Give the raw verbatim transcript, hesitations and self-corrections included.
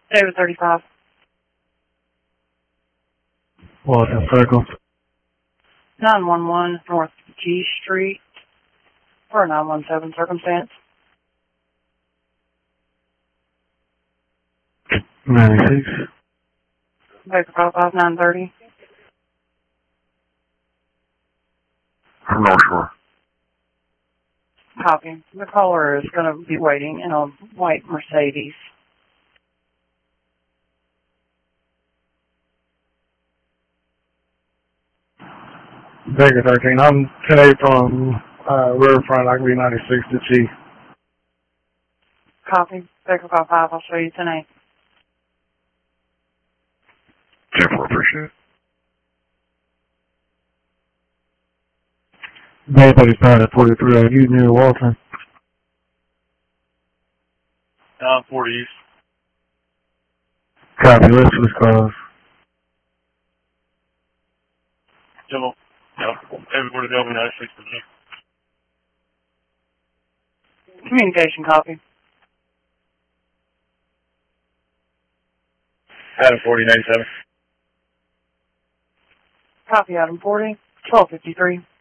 David thirty-five. Walton Circle. nine one one North G Street for a nine one seven circumstance. ninety-six. Baker five five nine thirty. I'm not sure. Copy. The caller is going to be waiting in a white Mercedes. Baker thirteen. I'm today from uh, Riverfront. I can be ninety-six to Chief. Copy. Baker five five. I'll show you tonight. ten four, appreciate it. Bay thirty-five at forty-three. Are you near Walton? Uh, forty East. Copy. Let's switch calls. Yellow. Yep. Everybody go ninety-six to Chief. Communication copy. Adam forty ninety-seven. Copy Adam forty. twelve fifty-three.